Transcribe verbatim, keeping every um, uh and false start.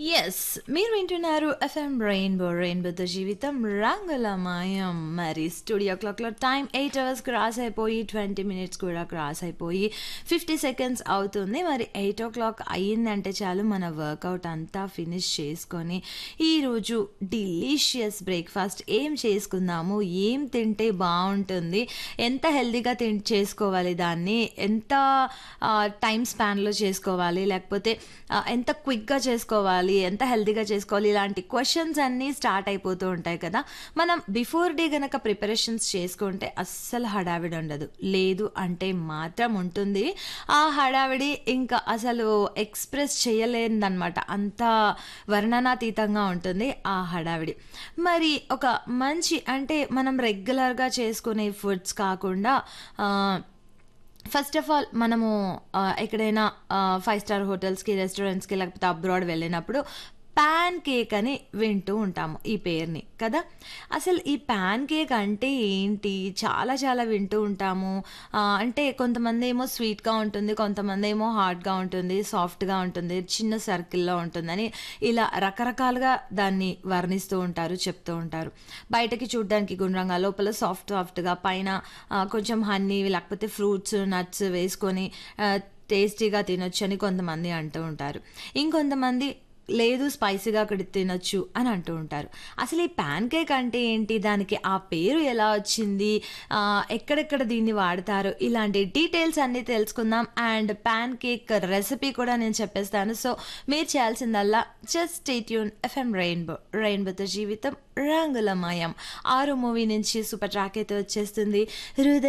Yes. మీరు వింటున్నారు FM rainbow. రెయిన్బోతో జీవితం రంగులమయం. మరి స్టూడియో క్లాక్‌లో టైం ఎనిమిది అవర్స్ క్రాస్ అయిపోయి ఇరవై మినిట్స్ కూడా క్రాస్ అయిపోయి యాభై సెకండ్స్ అవుతుంది. మరి ఎనిమిది అయిందంటే చాలు మన వర్కౌట్ అంతా ఫినిష్ చేసుకొని ఈరోజు డిలీషియస్ బ్రేక్‌ఫాస్ట్ ఏం చేసుకుందాము? ఏం తింటే బావుంటుంది? ఎంత హెల్తీగా తిన్ చేసుకోవాలి దాన్ని? ఎంత ఆహ్, టైమ్ స్పాన్‌లో చేసుకోవాలి? లేకపోతే ఆహ్, ఎంత క్విక్‌గా చేసుకోవాలి? ఎంత హెల్తీగా చేసుకోవాలి? ఇలాంటి క్వెషన్స్ అన్నీ స్టార్ట్ అయిపోతూ ఉంటాయి కదా! మనం బిఫోర్ డే గనక ప్రిపరేషన్స్ చేసుకుంటే అస్సలు హడావిడి ఉండదు. లేదు అంటే మాత్రం ఉంటుంది. ఆ హడావిడి ఇంకా అసలు ఎక్స్‌ప్రెస్ చేయలేనిదనమాట. అంత వర్ణనాతీతంగా ఉంటుంది ఆ హడావిడి. మరి ఒక మంచి అంటే మనం రెగ్యులర్‌గా చేసుకునే ఫుడ్స్ కాకుండా ఆహ్ ఫస్ట్ ఆఫ్ ఆల్ మనము ఆహ్, ఎక్కడైనా ఆహ్, ఫైవ్ స్టార్ హోటల్స్‌కి, రెస్టారెంట్స్‌కి లేకపోతే అబ్రాడ్ వెళ్ళినప్పుడు పాన్ కేక్ అని వింటూ ఉంటాము ఈ పేరుని కదా! అసలు ఈ పాన్ కేక్ అంటే ఏంటి? చాలా చాలా వింటూ ఉంటాము. ఆహ్, అంటే కొంతమందేమో స్వీట్‌గా ఉంటుంది. కొంతమందేమో హార్డ్‌గా ఉంటుంది. సాఫ్ట్‌గా ఉంటుంది. చిన్న సర్కిల్‌లో ఉంటుందని ఇలా రకరకాలుగా దాన్ని వర్ణిస్తూ ఉంటారు. చెప్తూ ఉంటారు. బయటకి చూడ్డానికి గుండ్రంగా లోపల సాఫ్ట్ సాఫ్ట్‌గా పైన ఆహ్, కొంచెం హనీ లేకపోతే ఫ్రూట్స్, నట్స్ వేసుకొని ఆహ్, టేస్టీగా తినొచ్చని కొంతమంది అంటూ ఉంటారు. ఇంకొంతమంది లేదు స్పైసీగా కూడా తినొచ్చు అని అంటూ ఉంటారు. అసలు ఈ పాన్ కేక్ అంటే ఏంటి? దానికి ఆ పేరు ఎలా వచ్చింది? ఆహ్, ఎక్కడెక్కడ దీన్ని వాడతారు? ఇలాంటి డీటెయిల్స్ అన్నీ తెలుసుకుందాం. అండ్ పాన్ కేక్ రెసిపీ కూడా నేను చెప్పేస్తాను. సో, మీరు చేయాల్సిందల్లా just stay tune FM rainbow. రెయిన్బోతో జీవితం రంగులమయం. ఆరు మూవీ నుంచి సూపర్ ట్రాక్ అయితే వచ్చేస్తుంది. హృదయ